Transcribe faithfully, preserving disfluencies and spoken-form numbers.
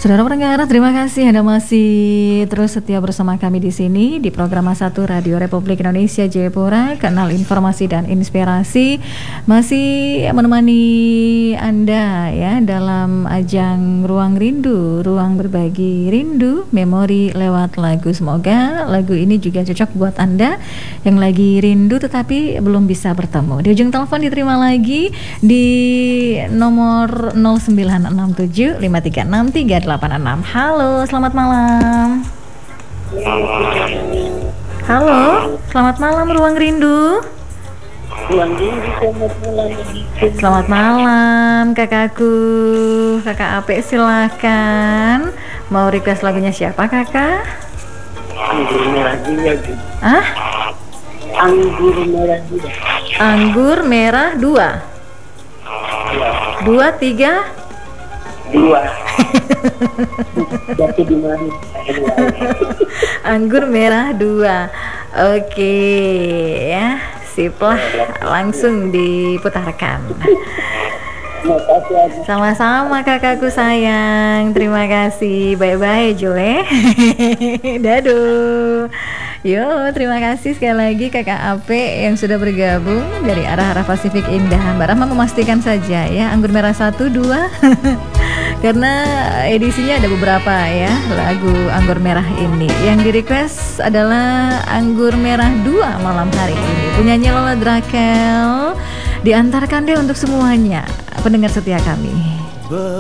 Saudara pendengar, terima kasih Anda masih terus setia bersama kami di sini di program satu Radio Republik Indonesia Jayapura, kanal informasi dan inspirasi, masih menemani Anda ya dalam ajang Ruang Rindu, ruang berbagi rindu, memori lewat lagu. Semoga lagu ini juga cocok buat Anda yang lagi rindu tetapi belum bisa bertemu. Di ujung telepon diterima lagi di nomor nol sembilan enam tujuh lima tiga enam tiga delapan enam. Halo, selamat malam. Halo, selamat malam Ruang Rindu. Ruang Rindu, selamat malam. Selamat malam kakakku. Kakak Ape silakan. Mau request lagunya siapa kakak? Anggur merah dua. Ah? Anggur merah dua. Anggur merah dua. Dua, tiga? Dua. Jadi di mana? Anggur merah dua. Oke ya, sip lah, langsung diputarkan. Sama-sama kakakku sayang. Terima kasih. Bye-bye Jule. Daduh. Yo, terima kasih sekali lagi kakak Ape yang sudah bergabung dari arah-arah Pasifik Indah. Mbak Rahma memastikan saja ya, anggur merah satu, dua. Karena edisinya ada beberapa ya lagu anggur merah ini. Yang di request adalah anggur merah dua malam hari ini. Punyanya Lola Drakel. Diantarkan deh untuk semuanya pendengar setia kami.